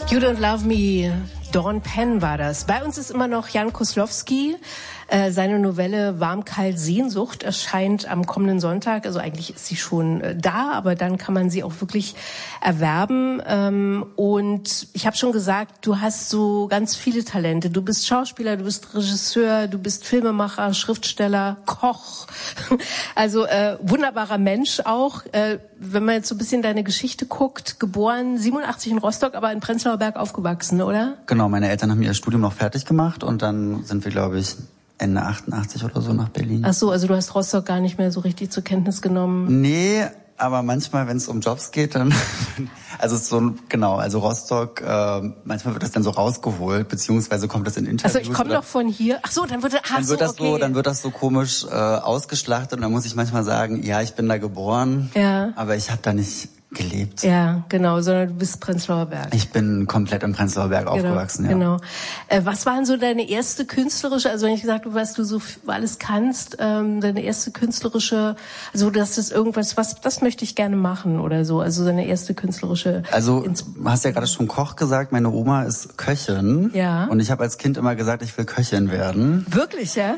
You Don't Love Me, Dawn Penn war das. Bei uns ist immer noch Jan Koslowski. Seine Novelle Warm, kalt, Sehnsucht erscheint am kommenden Sonntag. Also eigentlich ist sie schon da, aber dann kann man sie auch wirklich erwerben. Und ich habe schon gesagt, du hast so ganz viele Talente. Du bist Schauspieler, du bist Regisseur, du bist Filmemacher, Schriftsteller, Koch. Also wunderbarer Mensch auch. Wenn man jetzt so ein bisschen deine Geschichte guckt, geboren 87 in Rostock, aber in Prenzlauer Berg aufgewachsen, oder? Genau, meine Eltern haben ihr Studium noch fertig gemacht und dann sind wir, glaube ich, Ende 88 oder so nach Berlin. Ach so, also du hast Rostock gar nicht mehr so richtig zur Kenntnis genommen? Nee, aber manchmal, wenn es um Jobs geht, dann, also so, genau, also Rostock, manchmal wird das dann so rausgeholt, beziehungsweise kommt das in Interviews. Also ich komme doch von hier. Ach so, dann wird das so komisch ausgeschlachtet und dann muss ich manchmal sagen, ja, ich bin da geboren, ja, aber ich habe da nicht gelebt. Ja, genau, sondern du bist Prenzlauer Berg. Ich bin komplett im Prenzlauer Berg aufgewachsen, ja. Genau. Was waren so deine erste künstlerische, also wenn ich gesagt habe, was du so alles kannst, deine erste künstlerische, also das ist irgendwas, das möchte ich gerne machen oder so, also deine erste künstlerische... Also du hast ja gerade schon Koch gesagt, meine Oma ist Köchin. Ja. Und ich habe als Kind immer gesagt, ich will Köchin werden. Wirklich, ja?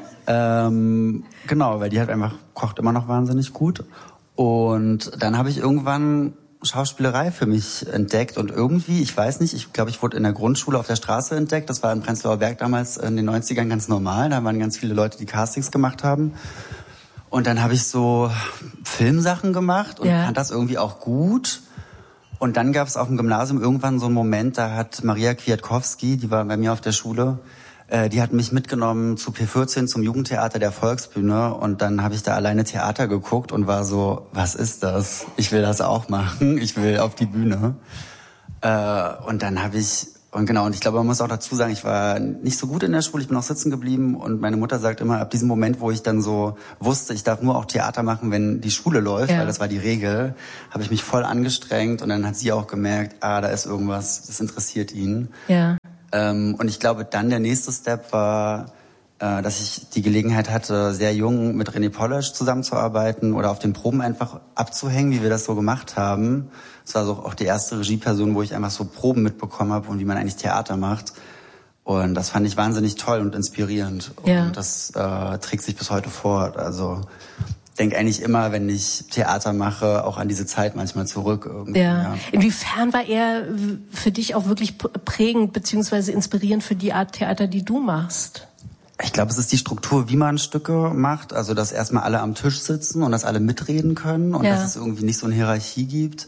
Genau, weil die halt einfach kocht immer noch wahnsinnig gut. Und dann habe ich irgendwann Schauspielerei für mich entdeckt und irgendwie, ich weiß nicht, ich glaube, ich wurde in der Grundschule auf der Straße entdeckt. Das war in Prenzlauer Berg damals in den 90ern ganz normal. Da waren ganz viele Leute, die Castings gemacht haben. Und dann habe ich so Filmsachen gemacht und fand das irgendwie auch gut. Und dann gab es auf dem Gymnasium irgendwann so einen Moment, da hat Maria Kwiatkowski, die war bei mir auf der Schule, die hat mich mitgenommen zu P14 zum Jugendtheater der Volksbühne und dann habe ich da alleine Theater geguckt und war so, was ist das? Ich will das auch machen, ich will auf die Bühne. Und dann habe ich, und ich glaube, man muss auch dazu sagen, ich war nicht so gut in der Schule, ich bin auch sitzen geblieben und meine Mutter sagt immer, ab diesem Moment, wo ich dann so wusste, ich darf nur auch Theater machen, wenn die Schule läuft, weil das war die Regel, habe ich mich voll angestrengt und dann hat sie auch gemerkt, da ist irgendwas, das interessiert ihn. Ja. Und ich glaube, dann der nächste Step war, dass ich die Gelegenheit hatte, sehr jung mit René Polish zusammenzuarbeiten oder auf den Proben einfach abzuhängen, wie wir das so gemacht haben. Das war so auch die erste Regieperson, wo ich einfach so Proben mitbekommen habe und wie man eigentlich Theater macht. Und das fand ich wahnsinnig toll und inspirierend. Ja. Und das trägt sich bis heute fort. Also denke eigentlich immer, wenn ich Theater mache, auch an diese Zeit manchmal zurück. Irgendwie, ja. Inwiefern war er für dich auch wirklich prägend beziehungsweise inspirierend für die Art Theater, die du machst? Ich glaube, es ist die Struktur, wie man Stücke macht. Also, dass erstmal alle am Tisch sitzen und dass alle mitreden können und dass es irgendwie nicht so eine Hierarchie gibt.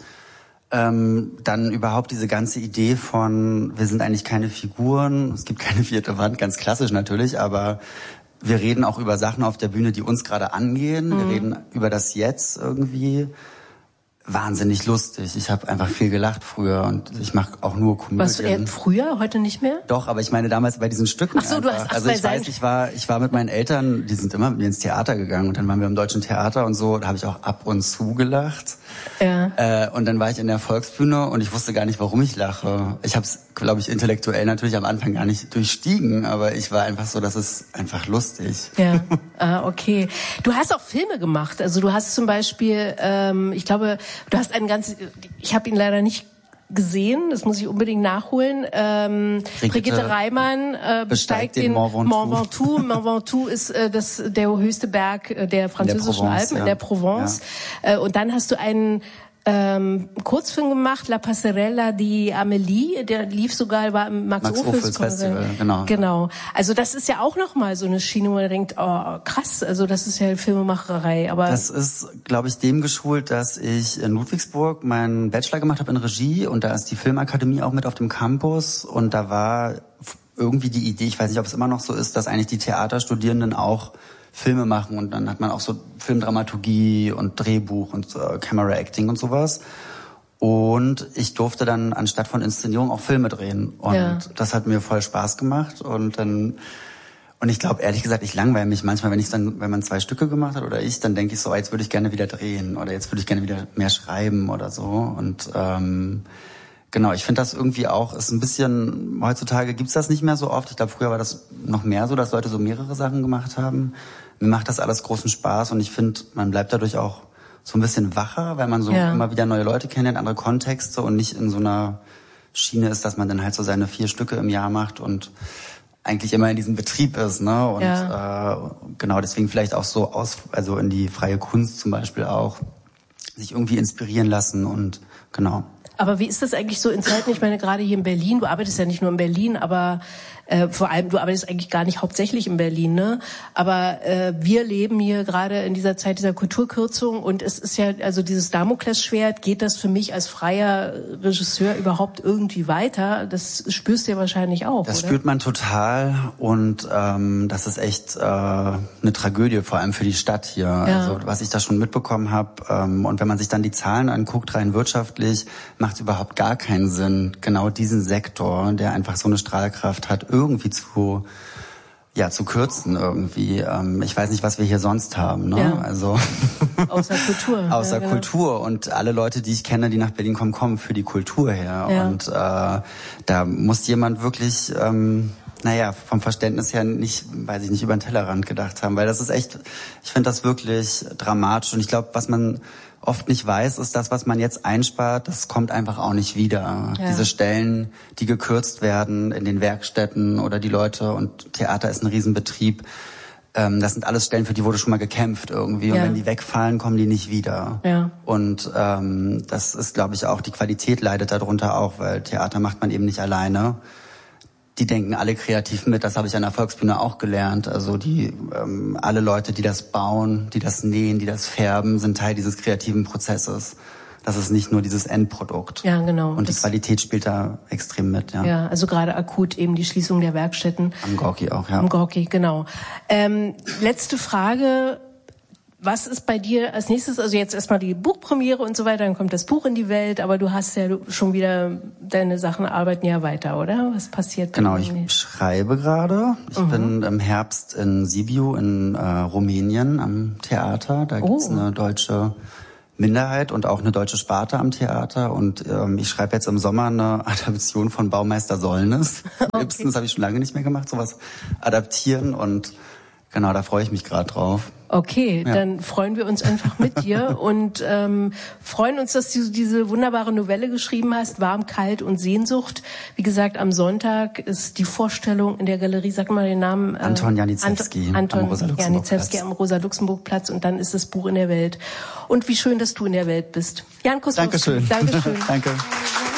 Dann überhaupt diese ganze Idee von, wir sind eigentlich keine Figuren, es gibt keine vierte Wand, ganz klassisch natürlich, aber wir reden auch über Sachen auf der Bühne, die uns gerade angehen. Wir reden über das Jetzt irgendwie. Wahnsinnig lustig. Ich habe einfach viel gelacht früher und ich mache auch nur Komödien. Warst du eher früher, heute nicht mehr? Doch, aber ich meine damals bei diesen Stücken. Ach so, einfach. du hast also ich weiß, ich war mit meinen Eltern, die sind immer mit mir ins Theater gegangen und dann waren wir im Deutschen Theater und so, da habe ich auch ab und zu gelacht. Ja. Und dann war ich in der Volksbühne und ich wusste gar nicht, warum ich lache. Ich habe es, glaube ich, intellektuell natürlich am Anfang gar nicht durchstiegen, aber ich war einfach so, das ist einfach lustig. Ja, okay. Du hast auch Filme gemacht. Also du hast zum Beispiel, ich glaube, du hast ich habe ihn leider nicht gesehen, das muss ich unbedingt nachholen. Brigitte Reimann besteigt den Mont Ventoux. Mont Ventoux ist der höchste Berg der französischen Alpen in der Provence. Ja. Und dann hast du einen Kurzfilm gemacht, La Passerella di Amélie, der lief sogar, war im Max-Ophüls Festival, genau. Also das ist ja auch nochmal so eine Schiene, wo man denkt, oh krass, also das ist ja Filmemacherei. Aber das ist, glaube ich, dem geschult, dass ich in Ludwigsburg meinen Bachelor gemacht habe in Regie und da ist die Filmakademie auch mit auf dem Campus und da war irgendwie die Idee, ich weiß nicht, ob es immer noch so ist, dass eigentlich die Theaterstudierenden auch Filme machen und dann hat man auch so Filmdramaturgie und Drehbuch und Camera Acting und sowas. Und ich durfte dann anstatt von Inszenierung auch Filme drehen und das hat mir voll Spaß gemacht und ich glaube ehrlich gesagt, ich langweile mich manchmal, wenn man 2 Stücke gemacht hat oder dann denke ich so, jetzt würde ich gerne wieder drehen oder jetzt würde ich gerne wieder mehr schreiben oder so und genau, ich finde das irgendwie auch, ist ein bisschen, heutzutage gibt's das nicht mehr so oft. Ich glaube, früher war das noch mehr so, dass Leute so mehrere Sachen gemacht haben. Mir macht das alles großen Spaß und ich finde, man bleibt dadurch auch so ein bisschen wacher, weil man so immer wieder neue Leute kennenlernt, andere Kontexte und nicht in so einer Schiene ist, dass man dann halt so seine 4 Stücke im Jahr macht und eigentlich immer in diesem Betrieb ist, ne? Und genau deswegen vielleicht auch so also in die freie Kunst zum Beispiel auch sich irgendwie inspirieren lassen und genau. Aber wie ist das eigentlich so in Zeiten, ich meine gerade hier in Berlin, du arbeitest ja nicht nur in Berlin, aber vor allem, du arbeitest eigentlich gar nicht hauptsächlich in Berlin, ne? Aber wir leben hier gerade in dieser Zeit dieser Kulturkürzung und es ist ja, also dieses Damoklesschwert, geht das für mich als freier Regisseur überhaupt irgendwie weiter? Das spürst du ja wahrscheinlich auch, Das oder? spürt man total und das ist echt eine Tragödie, vor allem für die Stadt hier. Ja. Also was ich da schon mitbekommen habe und wenn man sich dann die Zahlen anguckt, rein wirtschaftlich, macht es überhaupt gar keinen Sinn, genau diesen Sektor, der einfach so eine Strahlkraft hat, irgendwie zu kürzen irgendwie. Ich weiß nicht, was wir hier sonst haben, ne? Ja. Also außer Kultur. Außer Kultur. Und alle Leute, die ich kenne, die nach Berlin kommen, kommen für die Kultur her. Ja. Und da muss jemand wirklich vom Verständnis her nicht, weiß ich nicht, über den Tellerrand gedacht haben. Weil das ist echt, ich finde das wirklich dramatisch. Und ich glaube, was man oft nicht weiß, ist das, was man jetzt einspart, das kommt einfach auch nicht wieder. Ja. Diese Stellen, die gekürzt werden in den Werkstätten oder die Leute, und Theater ist ein Riesenbetrieb, das sind alles Stellen, für die wurde schon mal gekämpft irgendwie. Und wenn die wegfallen, kommen die nicht wieder. Ja. Und das ist, glaube ich, auch, die Qualität leidet darunter auch, weil Theater macht man eben nicht alleine. Die denken alle kreativ mit, das habe ich an der Volksbühne auch gelernt. Also alle Leute, die das bauen, die das nähen, die das färben, sind Teil dieses kreativen Prozesses. Das ist nicht nur dieses Endprodukt. Ja, genau. Und die Qualität spielt da extrem mit, ja. Ja, also gerade akut eben die Schließung der Werkstätten. Am Gorki auch, ja. Am Gorki, genau. Letzte Frage. Was ist bei dir als nächstes, also jetzt erstmal die Buchpremiere und so weiter, dann kommt das Buch in die Welt, aber du hast ja schon wieder, deine Sachen arbeiten ja weiter, oder? Was passiert? Genau, ich schreibe gerade. Ich bin im Herbst in Sibiu in Rumänien am Theater. Da gibt's eine deutsche Minderheit und auch eine deutsche Sparte am Theater. Und ich schreibe jetzt im Sommer eine Adaption von Baumeister Sollnes. Ibsen, das habe ich schon lange nicht mehr gemacht, sowas adaptieren, und genau, da freue ich mich gerade drauf. Okay, dann freuen wir uns einfach mit dir und freuen uns, dass du diese wunderbare Novelle geschrieben hast, Warm, Kalt und Sehnsucht. Wie gesagt, am Sonntag ist die Vorstellung in der Galerie, sag mal den Namen. Anton Janicewski. Anton Janicewski am Rosa-Luxemburg-Platz, und dann ist das Buch in der Welt. Und wie schön, dass du in der Welt bist. Jan Koslowski. Dankeschön. Dankeschön. Danke.